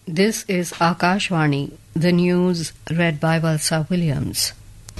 This is Akashvani, the news read by Valsa Williams.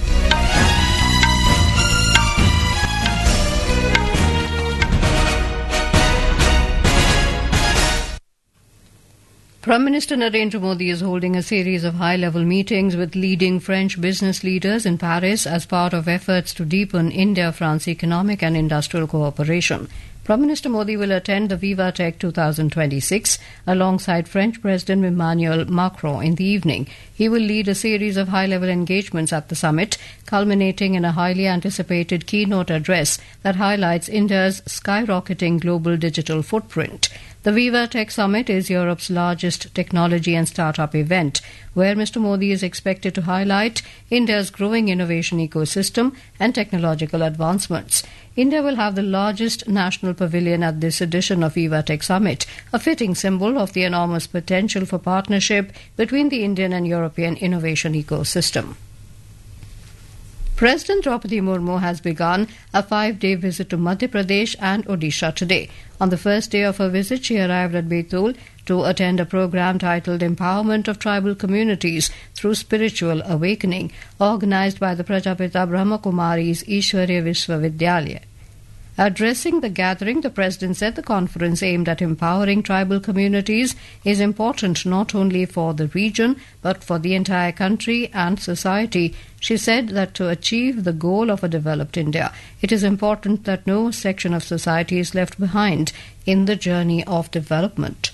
Prime Minister Narendra Modi is holding a series of high-level meetings with leading French business leaders in Paris as part of efforts to deepen India-France economic and industrial cooperation. Prime Minister Modi will attend the Viva-Tech 2026 alongside French President Emmanuel Macron in the evening. He will lead a series of high-level engagements at the summit, culminating in a highly anticipated keynote address that highlights India's skyrocketing global digital footprint. The Viva Tech Summit is Europe's largest technology and startup event, where Mr. Modi is expected to highlight India's growing innovation ecosystem and technological advancements. India will have the largest national pavilion at this edition of Viva Tech Summit, a fitting symbol of the enormous potential for partnership between the Indian and European innovation ecosystem. President Draupadi Murmu has begun a 5-day visit to Madhya Pradesh and Odisha today. On the first day of her visit, she arrived at Betul to attend a program titled Empowerment of Tribal Communities Through Spiritual Awakening, organized by the Prajapita Brahma Kumari's Ishwarya Vishwavidyalaya. Addressing the gathering, the President said the conference aimed at empowering tribal communities is important not only for the region but for the entire country and society. She said that to achieve the goal of a developed India, it is important that no section of society is left behind in the journey of development.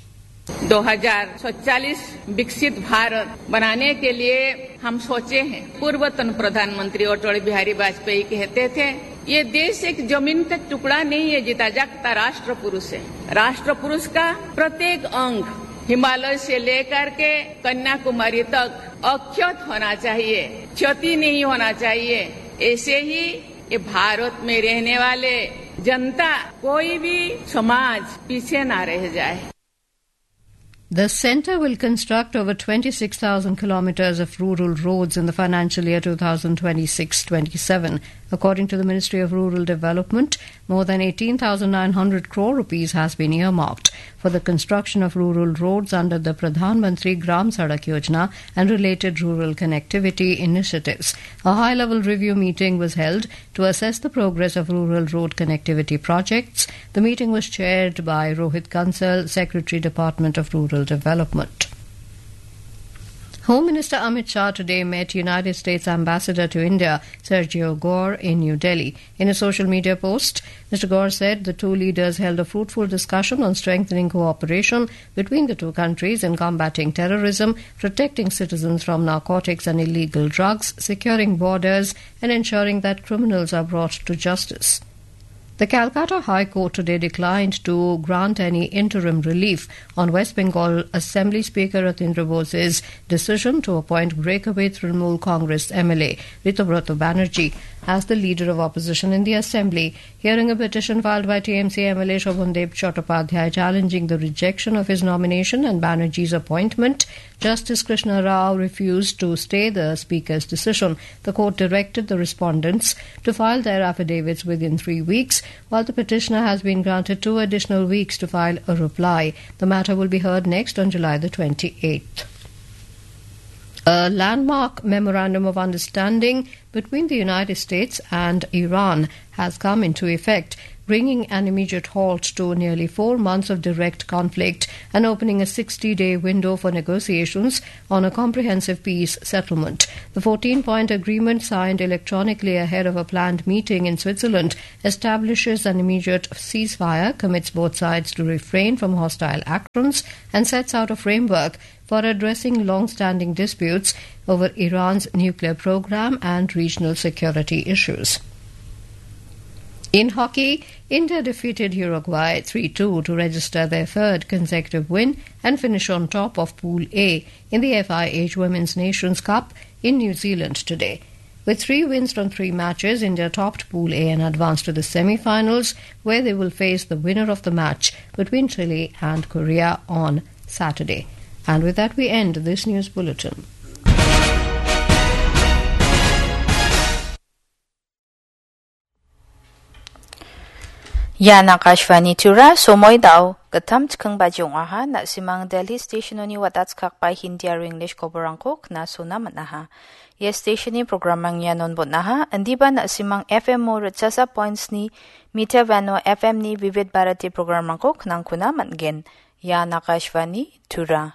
2047 विकसित भारत बनाने के लिए हम सोचे हैं। पूर्वतन प्रधानमंत्री अटल बिहारी वाजपेयी कहते थे, ये देश एक जमीन का टुकड़ा नहीं है, जीता जागता राष्ट्र पुरुष है। राष्ट्र पुरुष का प्रत्येक अंग हिमालय से लेकर के कन्याकुमारी तक अक्षत होना चाहिए, क्षति नहीं होना चाहिए। ऐसे ही ये भारत में रहने वाले जनता, कोई भी समाज पीछे ना रह जाए। The centre will construct over 26,000 kilometres of rural roads in the financial year 2026-27. According to the Ministry of Rural Development, more than 18,900 crore rupees has been earmarked for the construction of rural roads under the Pradhan Mantri Gram Sadak Yojana and related rural connectivity initiatives. A high-level review meeting was held to assess the progress of rural road connectivity projects. The meeting was chaired by Rohit Kansal, Secretary, Department of Rural Development. Home Minister Amit Shah today met United States Ambassador to India, Sergio Gore, in New Delhi. In a social media post, Mr. Gore said the two leaders held a fruitful discussion on strengthening cooperation between the two countries in combating terrorism, protecting citizens from narcotics and illegal drugs, securing borders, and ensuring that criminals are brought to justice. The Calcutta High Court today declined to grant any interim relief on West Bengal Assembly Speaker Ratindra Bose's decision to appoint breakaway Trinamool Congress MLA Ritubrata Banerjee as the leader of opposition in the Assembly. Hearing a petition filed by TMC MLA Shobhandev Chattopadhyay challenging the rejection of his nomination and Banerjee's appointment, Justice Krishna Rao refused to stay the Speaker's decision. The court directed the respondents to file their affidavits within 3 weeks, while the petitioner has been granted 2 additional weeks to file a reply. The matter will be heard next on July the 28th. A landmark memorandum of understanding between the United States and Iran has come into effect, bringing an immediate halt to nearly 4 months of direct conflict and opening a 60-day window for negotiations on a comprehensive peace settlement. The 14-point agreement, signed electronically ahead of a planned meeting in Switzerland, establishes an immediate ceasefire, commits both sides to refrain from hostile actions, and sets out a framework for addressing long-standing disputes over Iran's nuclear program and regional security issues. In hockey, India defeated Uruguay 3-2 to register their third consecutive win and finish on top of Pool A in the FIH Women's Nations Cup in New Zealand today. With 3 wins from 3 matches, India topped Pool A and advanced to the semi-finals, where they will face the winner of the match between Chile and Korea on Saturday. And with that, we end this news bulletin. Yan Akashvani Tura Somoy Dao Gatam Chkang Bajong Aha na simang Delhi station ni Watats Kakpai Hindi or English Koborangkok na suna manaha. Yes station ni programang yanon bonaha andi ba na simang FM mo Ratchasa points ni Mita Vano FM ni Vivid Bharati programangkok nang kuna mangen. Yan Akashvani Tura.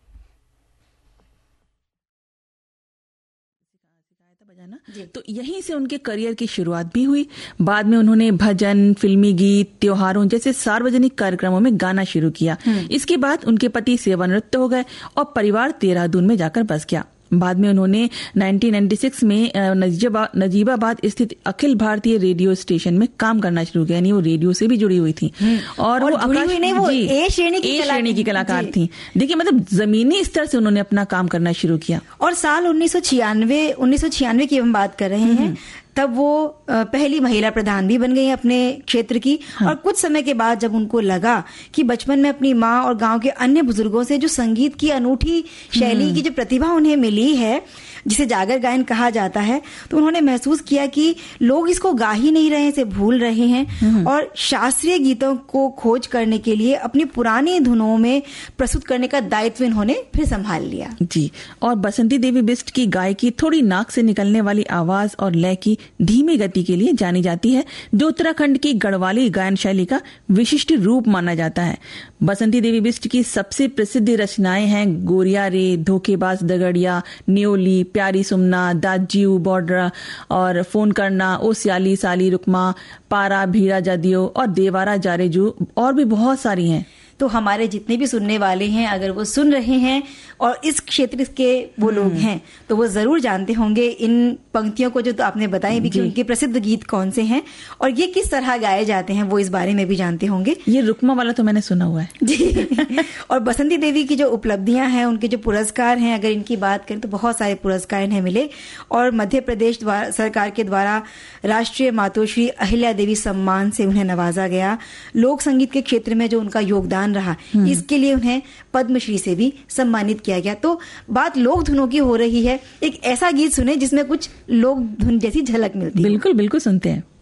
तो यहीं से उनके career की शुरुआत भी हुई। बाद में उन्होंने भजन, फिल्मी गीत, त्योहारों जैसे सार्वजनिक कार्यक्रमों में गाना शुरू किया। इसके बाद उनके पति सेवानिवृत्त हो गए और परिवार देहरादून में जाकर बस गया। बाद में उन्होंने 1996 में नजीबाबाद स्थित अखिल भारतीय रेडियो स्टेशन में काम करना शुरू किया, यानी वो रेडियो से भी जुड़ी हुई थी और वो ए श्रेणी की कलाकार थी। देखिए मतलब जमीनी स्तर से उन्होंने अपना काम करना शुरू किया। और साल 1996 की हम बात कर रहे हैं, तब वो पहली महिला प्रधान भी बन गई अपने क्षेत्र की। और कुछ समय के बाद जब उनको लगा कि बचपन में अपनी माँ और गांव के अन्य बुजुर्गों से जो संगीत की अनूठी शैली की जो प्रतिभा उन्हें मिली है, जिसे जागर गायन कहा जाता है, तो उन्होंने महसूस किया कि लोग इसको गा ही नहीं रहे, इसे भूल रहे हैं और शास्त्रीय गीतों को खोज करने के लिए अपनी पुरानी धुनों में प्रस्तुत करने का दायित्व इन्होंने फिर संभाल लिया। जी, और बसंती देवी बिष्ट की गायकी थोड़ी नाक से निकलने वाली आवाज और लय की धीमी गति के लिए जानी जाती है, जो उत्तराखंड की गढ़वाली गायन शैली का विशिष्ट रूप माना जाता है। बसंती देवी बिष्ट की सबसे प्रसिद्ध रचनाएं हैं गोरिया रे, धोखेबाज दगड़िया, न्योली, प्यारी सुमना, दाजीव बॉर्डर और फोन करना, ओ सियाली साली रुकमा, पारा भीड़ा जादियो और देवारा जारेजू और भी बहुत सारी हैं। तो हमारे जितने भी सुनने वाले हैं, अगर वो सुन रहे हैं और इस क्षेत्र के वो लोग हैं, तो वो जरूर जानते होंगे इन पंक्तियों को जो तो आपने बताई भी कि उनके प्रसिद्ध गीत कौन से हैं और ये किस तरह गाए जाते हैं, वो इस बारे में भी जानते होंगे। ये रुकमा वाला तो मैंने सुना हुआ है जी। और बसंती देवी की जो उपलब्धियां हैं, उनके जो पुरस्कार हैं, अगर इनकी बात करें तो बहुत सारे पुरस्कार इन्हें मिले और मध्य प्रदेश सरकार के द्वारा राष्ट्रीय मातोश्री अहिल्या देवी सम्मान से उन्हें नवाजा गया। लोक संगीत के क्षेत्र में जो उनका योगदान रहा, इसके लिए उन्हें पद्मश्री से भी सम्मानित किया गया। तो बात लोक धुनों की हो रही है, एक ऐसा गीत सुने जिसमें कुछ लोक धुन जैसी झलक मिलती है। बिल्कुल बिल्कुल सुनते हैं।